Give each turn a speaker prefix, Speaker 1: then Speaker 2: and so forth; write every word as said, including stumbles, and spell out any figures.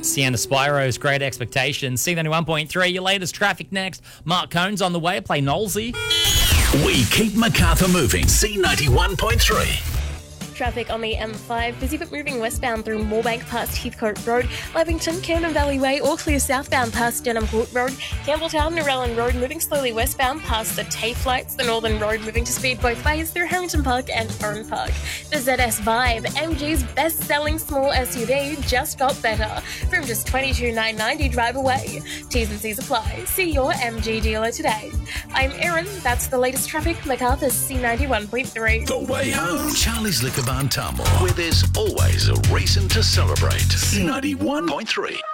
Speaker 1: Sienna Spiro's Great Expectations. C ninety-one point three, your latest traffic next. Mark Cohn's on the way. Play Knowlesy.
Speaker 2: We keep Macarthur moving. C ninety-one point three.
Speaker 3: Traffic on the M five, busy but moving westbound through Moorebank past Heathcote Road, Lavington, Cannon Valley Way, or clear southbound past Denham Court Road, Campbelltown, Narellan Road, moving slowly westbound past the TAFE lights, the Northern Road moving to speed both ways through Harrington Park and Oran Park. The Z S Vibe, M G's best-selling small S U V, just got better, from just twenty-two thousand nine hundred ninety dollars drive away. T's and C's apply. See your M G dealer today. I'm Erin, that's the latest traffic, Macarthur's C ninety-one point three.
Speaker 2: The way home. Charlie's Liquor Barn Tamworth, where there's always a reason to celebrate. C ninety-one point three.